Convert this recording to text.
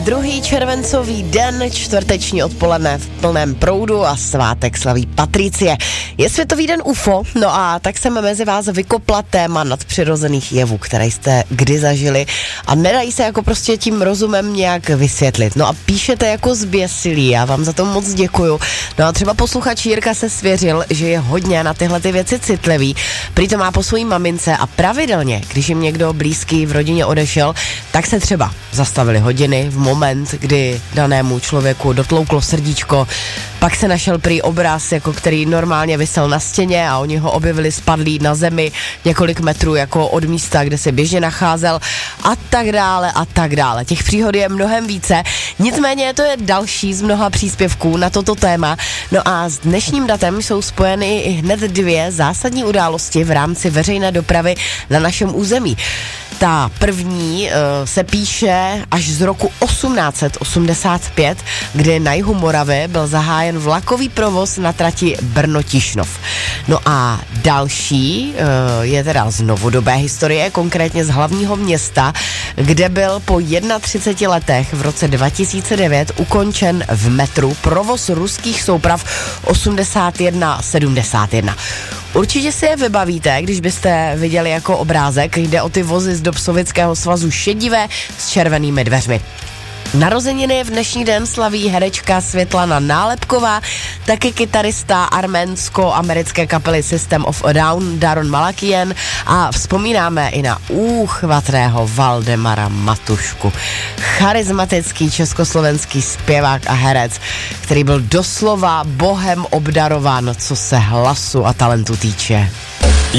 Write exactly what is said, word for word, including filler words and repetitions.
druhý červencový den, čtvrteční odpoledne v plném proudu a svátek slaví Patricie. Je Světový den U F O, no a tak jsem mezi vás vykopla téma nadpřirozených jevů, které jste kdy zažili a nedají se jako prostě tím rozumem nějak vysvětlit. No a píšete jako zběsilí, já vám za to moc děkuju. No a třeba posluchač Jirka se svěřil, že je hodně na tyhle ty věci citlivý, prý to má po svojí mamince a pravidelně, když jim někdo blízký v rodině odešel, tak se třeba zastavili hodiny v moment, kdy danému člověku dotlouklo srdíčko, pak se našel prý obraz, jako který normálně visel na stěně a oni ho objevili spadlý na zemi několik metrů jako od místa, kde se běžně nacházel a tak dále a tak dále. Těch příhod je mnohem více, nicméně to je další z mnoha příspěvků na toto téma. No a s dnešním datem jsou spojeny i hned dvě zásadní události v rámci veřejné dopravy na našem území. Ta první uh, se píše až z roku osmnáct set osmdesát pět, kdy na jihu Moravy byl zahájen vlakový provoz na trati Brno-Tišnov. No a další uh, je teda z novodobé historie, konkrétně z hlavního města, kde byl po třiceti jedné letech v roce dva tisíce devět ukončen v metru provoz ruských souprav osmdesát jedna sedmdesát jedna. Určitě si je vybavíte, když byste viděli jako obrázek, jde o ty vozy z dob Sovětského svazu šedivé s červenými dveřmi. Narozeniny v dnešní den slaví herečka Světlana Nálepková, taky kytarista arménsko-americké kapely System of a Down Daron Malakian a vzpomínáme i na úchvatného Valdemara Matušku, charismatický československý zpěvák a herec, který byl doslova bohem obdarován, co se hlasu a talentu týče.